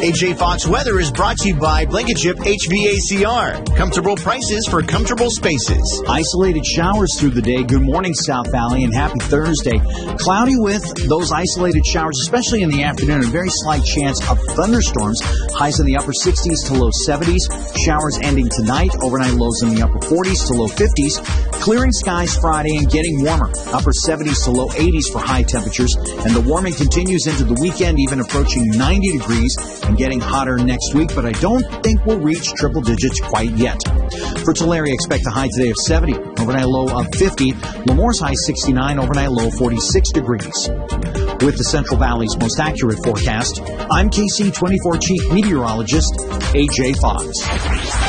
AJ Fox weather is brought to you by Blankenship HVACR. Comfortable prices for comfortable spaces. Isolated showers through the day. Good morning, South Valley, and happy Thursday. Cloudy with those isolated showers, especially in the afternoon. A very slight chance of thunderstorms. Highs in the upper 60s to low 70s. Showers ending tonight. Overnight lows in the upper 40s to low 50s. Clearing skies Friday and getting warmer. Upper 70s to low 80s for high temperatures. And the warming continues into the weekend, even approaching 90 degrees and getting hotter next week. But I don't think we'll reach triple digits quite yet. For Tulare, expect a high today of 70. Overnight low of 50. Lemoore's high 69. Overnight low 46 degrees. With the Central Valley's most accurate forecast, I'm KC24 Chief Meteorologist A.J. Fox.